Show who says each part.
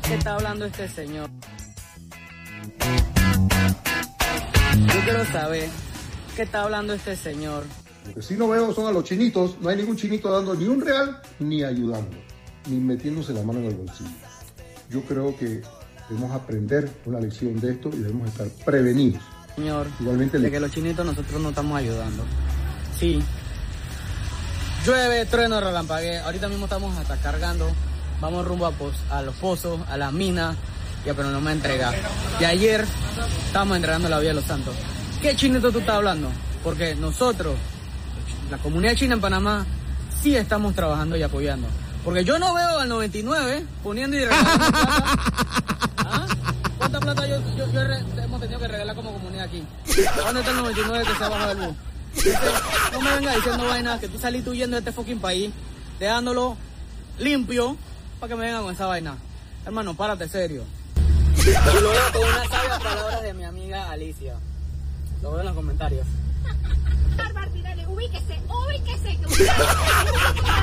Speaker 1: ¿Qué está hablando este señor? Yo quiero saber qué está hablando este señor.
Speaker 2: Lo que sí no veo son a los chinitos. No hay ningún chinito dando ni un real ni ayudando, ni metiéndose la mano en el bolsillo. Yo creo que debemos aprender una lección de esto y debemos estar prevenidos.
Speaker 1: Señor,
Speaker 2: igualmente
Speaker 1: de que los chinitos nosotros no estamos ayudando. Sí. Llueve, trueno, relampaguea. Ahorita mismo estamos hasta cargando. Vamos rumbo a los pozos, a las minas. Ya, pero no me entrega. Y ayer estábamos entregando la Vía de los Santos. ¿Qué chinito tú estás hablando? Porque nosotros, la comunidad china en Panamá, sí estamos trabajando y apoyando. Porque yo no veo al 99 poniendo y regalando plata. ¿Ah? ¿Cuánta plata hemos tenido que regalar como comunidad aquí? ¿Dónde está el 99 que se ha bajado del bus? No me vengas diciendo vainas que tú saliste huyendo de este fucking país, dejándolo limpio para que me vengan con esa vaina. Hermano, párate serio. Y lo veo con unas sabias palabras de mi amiga Alicia. Lo veo en los comentarios.
Speaker 3: Ubíquese.